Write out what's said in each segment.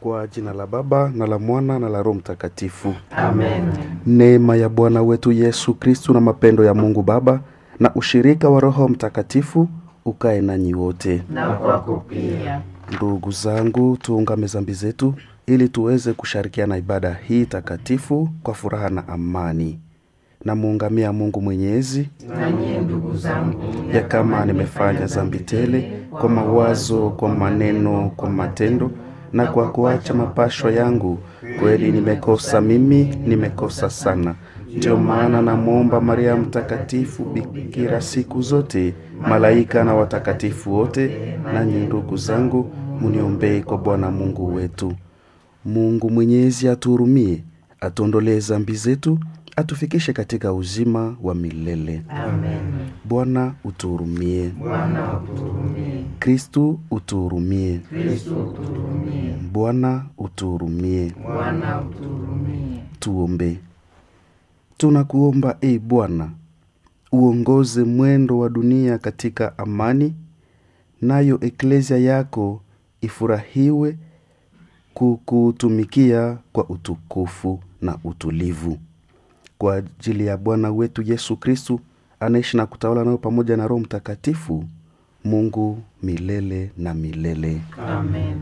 Kwa jina la Baba na la Mwana na la Roho Mtakatifu. Amen. Neema ya Bwana wetu Yesu Kristo na mapendo ya Mungu Baba na ushirika wa Roho Mtakatifu ukae nanyi wote. Na kwako pia. Ndugu zangu, tuungame dhambi zetu ili tuweze kushirikiana ibada hii takatifu kwa furaha na amani. Na muungamia Mungu Mwenyezi, Nanyi ndugu zangu, ya kama nimefanya dhambi tele kwa mawazo, kwa maneno, kwa matendo na kwa kuacha mapasho yangu, kweli nimekosa mimi, nimekosa sana. Ndio maana namuomba Maria Mtakatifu Bikira siku zote, malaika na watakatifu wote, nanyi ndugu zangu, muniombee kwa Bwana Mungu wetu. Mungu Mwenyezi atuhurumie, atuondolee dhambi zetu, atufikishe katika uzima wa milele. Amen. Bwana utuhurumie. Bwana utuhurumie. Kristo utuhurumie. Kristo utuhurumie. Bwana utuhurumie. Bwana utuhurumie. Tuombe. Tunakuomba Bwana, uongoze mwendo wa dunia katika amani, nayo eklesia yako ifurahiwe kukutumikia kwa utukufu na utulivu. Kwa ajili ya Bwana wetu Yesu Kristo, anaishi na kutawala nayo pamoja na Roho Mtakatifu, Mungu milele na milele. Amen.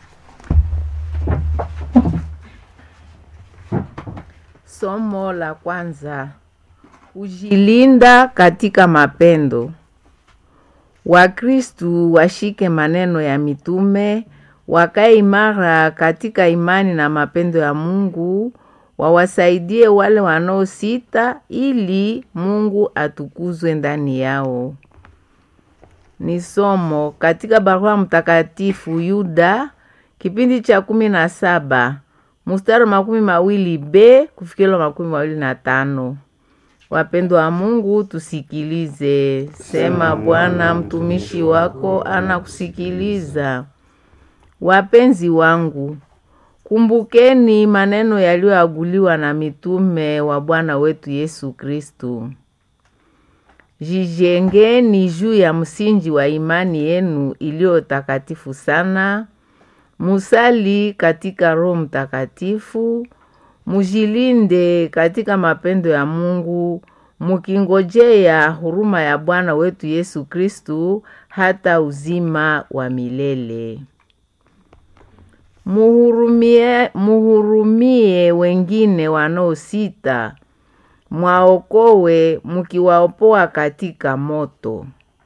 Somo la kwanza. Kujilinda katika mapendo. Wakristu washike maneno ya mitume, wakae imara katika imani na mapendo ya Mungu, wawasaidie wale wanaosita ili Mungu atukuzwe ndani yao. Ni somo katika barua mtakatifu Yuda, kipindi cha 17, mstari 20b kufikira 25. Wapendwa wa Mungu, tusikilize. Sema Bwana, mtumishi wako anakusikiliza. Wapenzi wangu, kumbukeni maneno yaliyoaguliwa na mitume wa Bwana wetu Yesu Kristo. Jijengeni juu ya msingi wa imani yenu iliyo takatifu sana. Musali katika Roho Mtakatifu. Mujilinde katika mapendo ya Mungu, mukingojea huruma ya Bwana wetu Yesu Kristo hata uzima wa milele. Muhurumie wengine wanaosita, mwaokowe mukiwaopoa katika moto.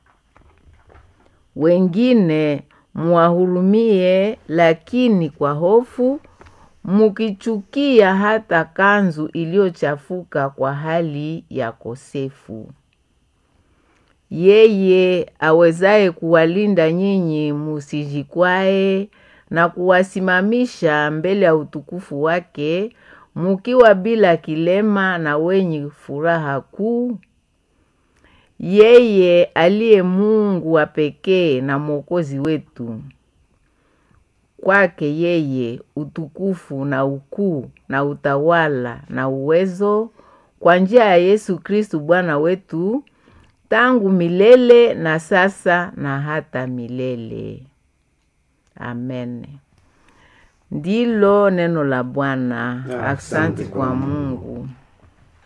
Wengine muwahurumie, lakini kwa hofu, mukichukia hata kanzu iliyochafuka kwa hali ya kosefu. Yeye awezaye kuwalinda nyinyi musijikwae na kuwasimamisha mbele ya utukufu wake, mukiwa bila kilema na wenye furaha kuu. Yeye aliye Mungu wa pekee na Mwokozi wetu. Kwake yeye utukufu na ukuu na utawala na uwezo kwa njia ya Yesu Kristo Bwana wetu, tangu milele na sasa na hata milele. Amen. Ndilo neno la Bwana. Asante kwa Mungu.